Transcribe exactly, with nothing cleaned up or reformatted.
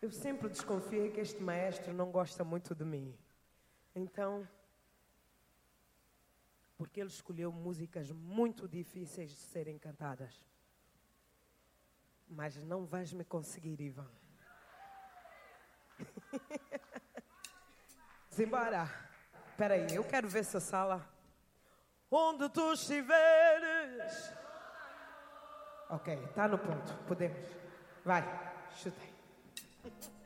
Eu sempre desconfiei que este maestro não gosta muito de mim. Então, porque ele escolheu músicas muito difíceis de serem cantadas. Mas não vais me conseguir, Ivan. Simbora. Espera aí, eu quero ver essa sala. Onde tu estiveres. Ok, está no ponto. Podemos. Vai, chuta aí.